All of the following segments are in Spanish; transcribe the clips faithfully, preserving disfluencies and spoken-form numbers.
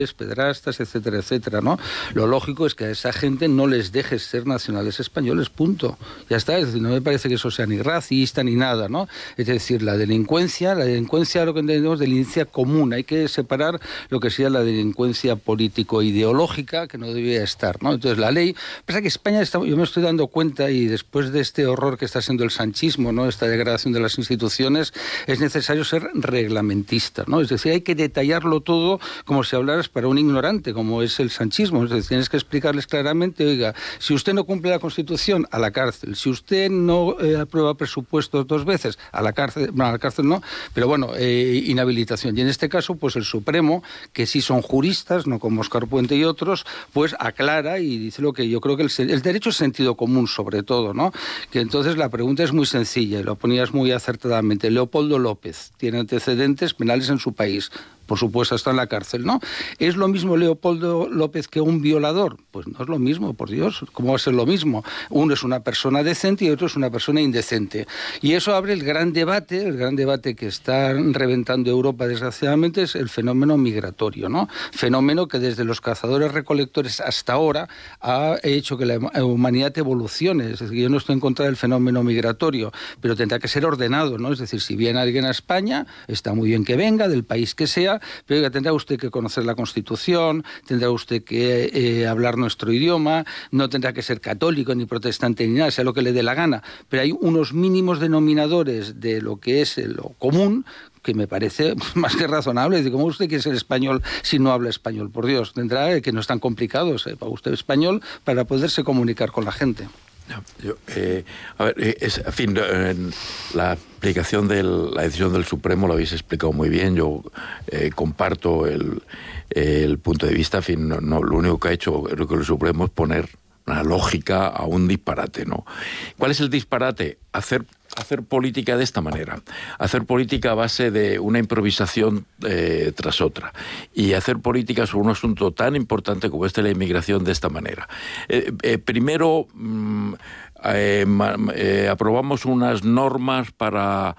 pedrastas, etcétera, etcétera, ¿no? Lo lógico es que a esa gente no les dejes ser nacionales españoles, punto. Ya está, es decir, no me parece que eso sea ni racista ni nada, ¿no? Es decir, la delincuencia, la delincuencia, lo que entendemos, delincuencia común, hay que separar lo que sea la delincuencia político-ideológica, que no debería estar, ¿no? Entonces, la ley, pasa que España, está, yo me estoy dando cuenta, y después de este horror que está siendo el sanchismo, ¿no? Esta degradación de las instituciones, es necesario ser reglamentista, ¿no? Es decir, hay que detallarlo todo como si hablaras para un ignorante, como es el sanchismo. Es decir, tienes que explicarles claramente, oiga, si usted no cumple la Constitución, a la cárcel. Si usted no eh, aprueba presupuestos dos veces, a la cárcel, bueno, a la cárcel no, pero bueno, eh, inhabilitación. Y en este caso, pues el Supremo, que sí son juristas, no como Óscar Puente y otros, pues aclara y dice lo que yo creo que el, el derecho es sentido común, sobre todo, ¿no? Que entonces la pregunta es muy sencilla, y lo ponías muy acertadamente. Leopoldo López tiene antecedentes penales en su país. Por supuesto, está en la cárcel, ¿no? ¿Es lo mismo Leopoldo López que un violador? Pues no es lo mismo, por Dios. ¿Cómo va a ser lo mismo? Uno es una persona decente y otro es una persona indecente. Y eso abre el gran debate, el gran debate que está reventando Europa, desgraciadamente, es el fenómeno migratorio, ¿no? Fenómeno que desde los cazadores-recolectores hasta ahora ha hecho que la humanidad evolucione. Es decir, yo no estoy en contra del fenómeno migratorio, pero tendrá que ser ordenado, ¿no? Es decir, si viene alguien a España, está muy bien que venga, del país que sea, pero tendrá usted que conocer la Constitución, tendrá usted que eh, hablar nuestro idioma, no tendrá que ser católico ni protestante ni nada, sea lo que le dé la gana, pero hay unos mínimos denominadores de lo que es lo común que me parece más que razonable. Es decir, ¿cómo usted quiere ser español si no habla español? Por Dios, tendrá que no es tan complicado, sepa usted español para poderse comunicar con la gente. Yo, eh, a ver, es, en fin, en la aplicación de la decisión del Supremo lo habéis explicado muy bien. Yo eh, comparto el, el punto de vista. En fin, no, no, lo único que ha hecho creo que el Supremo es poner una lógica a un disparate, ¿no? ¿Cuál es el disparate? Hacer hacer política de esta manera, hacer política a base de una improvisación eh, tras otra, y hacer política sobre un asunto tan importante como este de la inmigración de esta manera. Eh, eh, primero, mm, eh, eh, aprobamos unas normas para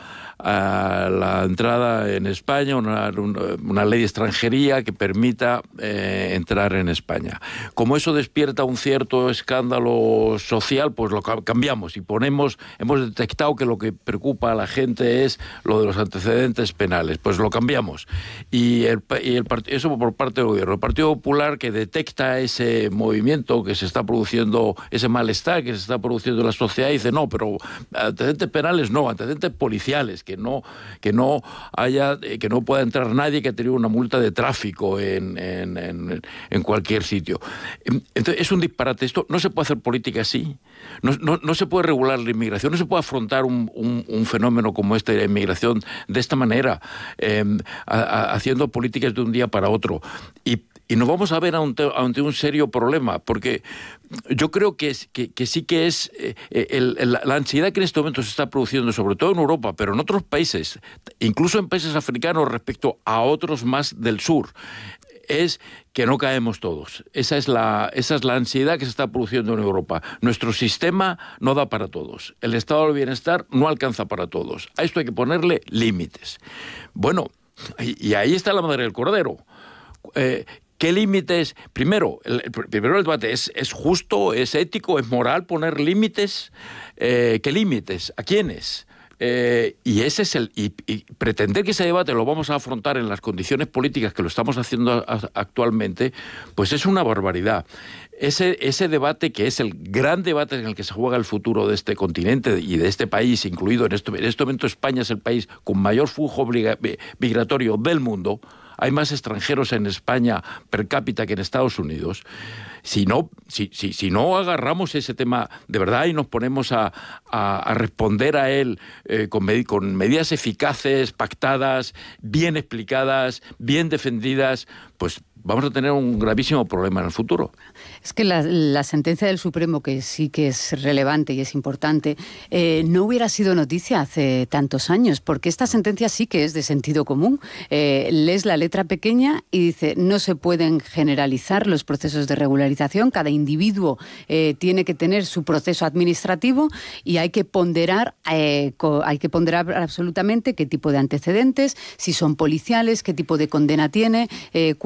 a la entrada en España, una, una ley de extranjería que permita eh, entrar en España. Como eso despierta un cierto escándalo social, pues lo cambiamos y ponemos, hemos detectado que lo que preocupa a la gente es lo de los antecedentes penales, pues lo cambiamos. Y, el, y el, eso por parte del gobierno. El Partido Popular, que detecta ese movimiento que se está produciendo, ese malestar que se está produciendo en la sociedad, dice, no, pero antecedentes penales no, antecedentes policiales, que no, que no haya, que no pueda entrar nadie que ha tenido una multa de tráfico en, en, en, en cualquier sitio. Entonces, es un disparate. Esto no se puede hacer política así. No, no, no se puede regular la inmigración, no se puede afrontar un, un, un fenómeno como este de la inmigración de esta manera, eh, a, a, haciendo políticas de un día para otro. Y Y nos vamos a ver ante, ante un serio problema, porque yo creo que, es, que, que sí que es eh, el, el, la ansiedad que en este momento se está produciendo, sobre todo en Europa, pero en otros países, incluso en países africanos respecto a otros más del sur, es que no caemos todos. Esa es la, esa es la ansiedad que se está produciendo en Europa. Nuestro sistema no da para todos. El estado del bienestar no alcanza para todos. A esto hay que ponerle límites. Bueno, y, y ahí está la madre del cordero. Eh, ¿Qué límites? Primero, el, el, primero el debate, ¿es, ¿es justo, es ético, es moral poner límites? Eh, ¿Qué límites? ¿A quiénes? Eh, y ese es el y, y pretender que ese debate lo vamos a afrontar en las condiciones políticas que lo estamos haciendo a, a, actualmente, pues es una barbaridad. Ese, ese debate, que es el gran debate en el que se juega el futuro de este continente y de este país, incluido en este, en este momento España es el país con mayor flujo migratorio del mundo. Hay más extranjeros en España per cápita que en Estados Unidos. Si no, si, si, si no agarramos ese tema de verdad y nos ponemos a, a, a responder a él eh, con, med- con medidas eficaces, pactadas, bien explicadas, bien defendidas, pues vamos a tener un gravísimo problema en el futuro. Es que la, la sentencia del Supremo, que sí que es relevante y es importante, eh, no hubiera sido noticia hace tantos años, porque esta sentencia sí que es de sentido común. Eh, lees la letra pequeña y dice, no se pueden generalizar los procesos de regularización, cada individuo eh, tiene que tener su proceso administrativo y hay que ponderar, eh, co- hay que ponderar absolutamente qué tipo de antecedentes, si son policiales, qué tipo de condena tiene, eh, cuál es su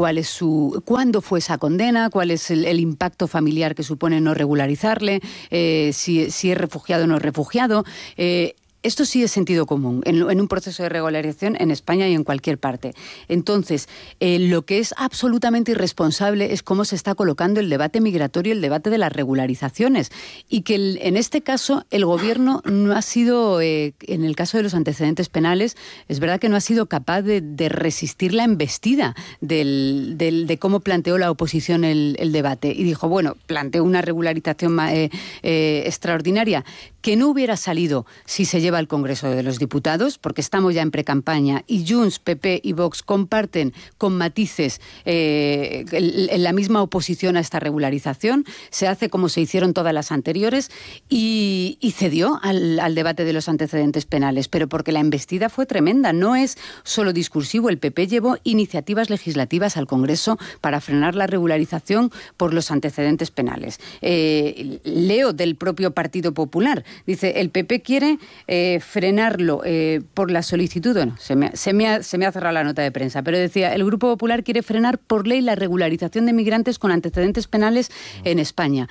su, cuándo fue esa condena, cuál es el, el impacto familiar que supone no regularizarle, eh, si, si es refugiado o no es refugiado. Eh, Esto sí es sentido común en, en un proceso de regularización en España y en cualquier parte. Entonces, eh, lo que es absolutamente irresponsable es cómo se está colocando el debate migratorio, el debate de las regularizaciones. Y que el, en este caso el Gobierno no ha sido, eh, en el caso de los antecedentes penales, es verdad que no ha sido capaz de, de resistir la embestida del, del, de cómo planteó la oposición el, el debate. Y dijo, bueno, planteó una regularización eh, eh, extraordinaria que no hubiera salido si se lleva al Congreso de los Diputados, porque estamos ya en precampaña y Junts, P P y Vox comparten con matices eh, en la misma oposición a esta regularización. Se hace como se hicieron todas las anteriores y, y cedió al, al debate de los antecedentes penales, pero porque la embestida fue tremenda. No es solo discursivo. El P P llevó iniciativas legislativas al Congreso para frenar la regularización por los antecedentes penales. Eh, leo del propio Partido Popular. Dice, el P P quiere eh, frenarlo eh, por la solicitud, bueno, se me, se, me ha, se me ha cerrado la nota de prensa, pero decía, el Grupo Popular quiere frenar por ley la regularización de migrantes con antecedentes penales en España.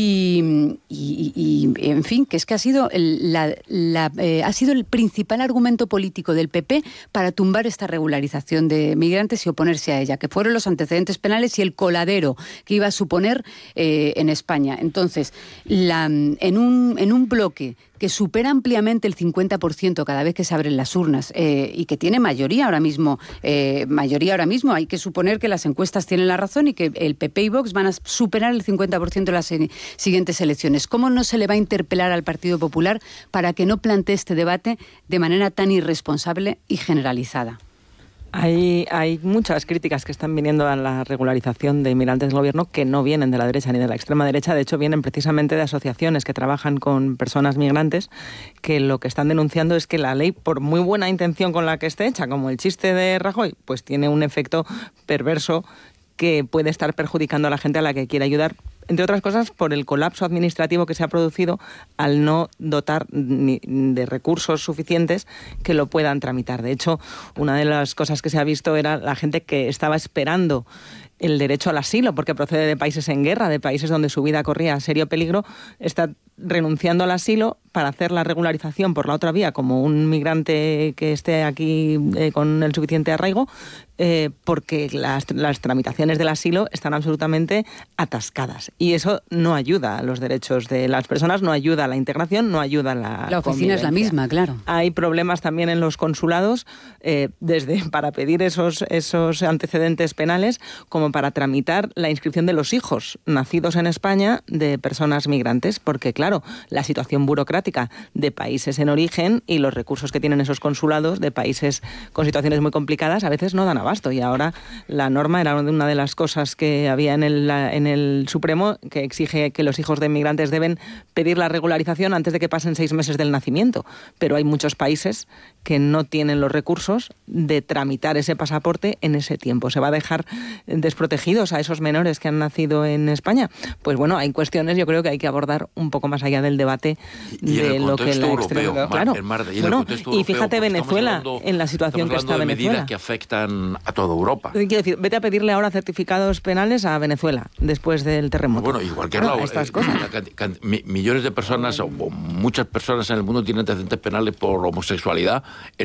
Y, y, y en fin, que es que ha sido el, la, la, eh, ha sido el principal argumento político del P P para tumbar esta regularización de migrantes y oponerse a ella, que fueron los antecedentes penales y el coladero que iba a suponer eh, en España. Entonces, la, en un, en un bloque que supera ampliamente el cincuenta por ciento cada vez que se abren las urnas eh, y que tiene mayoría ahora mismo, eh, mayoría ahora mismo, hay que suponer que las encuestas tienen la razón y que el P P y Vox van a superar el cincuenta por ciento en las eh, siguientes elecciones. ¿Cómo no se le va a interpelar al Partido Popular para que no plantee este debate de manera tan irresponsable y generalizada? Hay, hay muchas críticas que están viniendo a la regularización de inmigrantes del gobierno que no vienen de la derecha ni de la extrema derecha. De hecho, vienen precisamente de asociaciones que trabajan con personas migrantes, que lo que están denunciando es que la ley, por muy buena intención con la que esté hecha, como el chiste de Rajoy, pues tiene un efecto perverso que puede estar perjudicando a la gente a la que quiere ayudar, entre otras cosas, por el colapso administrativo que se ha producido al no dotar ni de recursos suficientes que lo puedan tramitar. De hecho, una de las cosas que se ha visto era la gente que estaba esperando el derecho al asilo, porque procede de países en guerra, de países donde su vida corría serio peligro, está renunciando al asilo para hacer la regularización por la otra vía, como un migrante que esté aquí eh, con el suficiente arraigo, eh, porque las, las tramitaciones del asilo están absolutamente atascadas. Y eso no ayuda a los derechos de las personas, no ayuda a la integración, no ayuda a la La oficina es la misma, claro. Hay problemas también en los consulados, eh, desde para pedir esos, esos antecedentes penales, como para tramitar la inscripción de los hijos nacidos en España de personas migrantes, porque claro, la situación burocrática de países en origen y los recursos que tienen esos consulados de países con situaciones muy complicadas a veces no dan abasto, y ahora la norma era una de las cosas que había en el, en el Supremo, que exige que los hijos de inmigrantes deben pedir la regularización antes de que pasen seis meses del nacimiento, pero hay muchos países que no tienen los recursos de tramitar ese pasaporte en ese tiempo. ¿Se va a dejar desprotegidos a esos menores que han nacido en España? Pues bueno, hay cuestiones, yo creo que hay que abordar un poco más allá del debate y, y de lo que la extrema... Claro. Mar, y, bueno, europeo, y fíjate Venezuela, hablando, en la situación que está de Venezuela. Medidas que afectan a toda Europa. Quiero decir, vete a pedirle ahora certificados penales a Venezuela después del terremoto. Bueno, y cualquier bueno, lado, estas eh, cosas. Millones de personas o muchas personas en el mundo tienen antecedentes penales por homosexualidad.